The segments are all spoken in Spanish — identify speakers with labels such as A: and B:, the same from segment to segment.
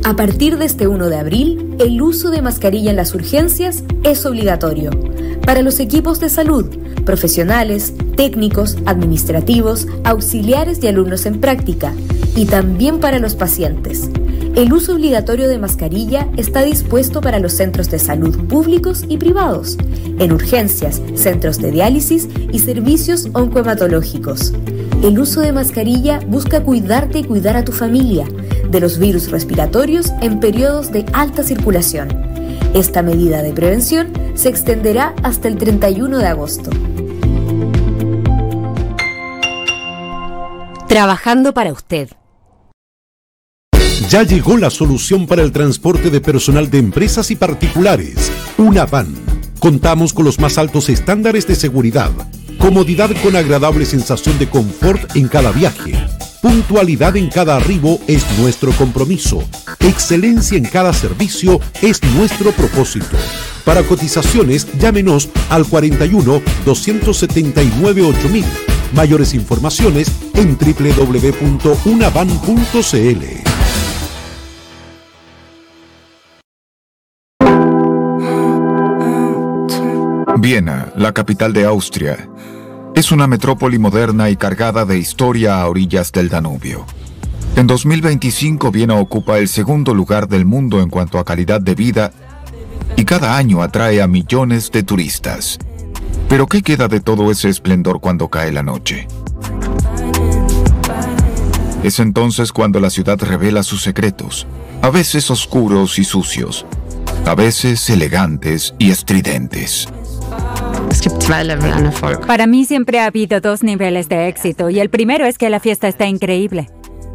A: A partir de este 1 de abril, el uso de mascarilla en las urgencias es obligatorio para los equipos de salud, profesionales, técnicos, administrativos, auxiliares y alumnos en práctica, y también para los pacientes. El uso obligatorio de mascarilla está dispuesto para los centros de salud públicos y privados, en urgencias, centros de diálisis y servicios oncohematológicos. El uso de mascarilla busca cuidarte y cuidar a tu familia de los virus respiratorios en periodos de alta circulación. Esta medida de prevención se extenderá hasta el 31 de agosto.
B: Trabajando para usted.
C: Ya llegó la solución para el transporte de personal de empresas y particulares, una van. Contamos con los más altos estándares de seguridad, comodidad con agradable sensación de confort en cada viaje. Puntualidad en cada arribo es nuestro compromiso. Excelencia en cada servicio es nuestro propósito. Para cotizaciones, llámenos al 41 279 8000. Mayores informaciones en www.unavan.cl.
D: Viena, la capital de Austria, es una metrópoli moderna y cargada de historia a orillas del Danubio. En 2025, Viena ocupa el segundo lugar del mundo en cuanto a calidad de vida y cada año atrae a millones de turistas. Pero ¿qué queda de todo ese esplendor cuando cae la noche? Es entonces cuando la ciudad revela sus secretos, a veces oscuros y sucios, a veces elegantes y estridentes.
E: Para mí siempre ha habido dos niveles de éxito y el primero es que la fiesta está increíble.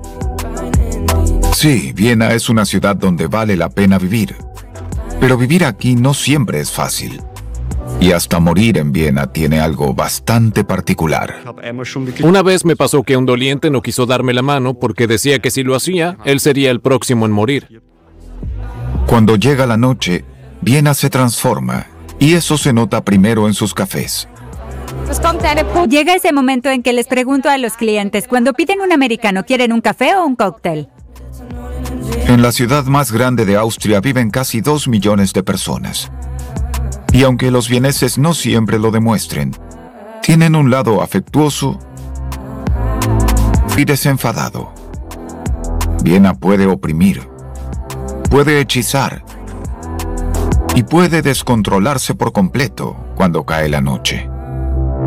D: Sí, Viena es una ciudad donde vale la pena vivir. Pero vivir aquí no siempre es fácil. Y hasta morir en Viena tiene algo bastante particular.
F: Una vez me pasó que un doliente no quiso darme la mano porque decía que si lo hacía, él sería el próximo en morir.
D: Cuando llega la noche, Viena se transforma. Y eso se nota primero en sus cafés.
E: Llega ese momento en que les pregunto a los clientes, cuando piden un americano, ¿quieren un café o un cóctel?
D: En la ciudad más grande de Austria viven casi 2 millones de personas. Y aunque los vieneses no siempre lo demuestren, tienen un lado afectuoso y desenfadado. Viena puede oprimir, puede hechizar, y puede descontrolarse por completo cuando cae la noche.